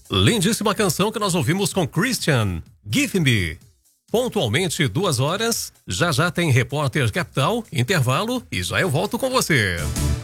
Lindíssima canção que nós ouvimos com Christian, Give Me. Pontualmente 2 horas, já tem Repórter Capital, intervalo e já eu volto com você.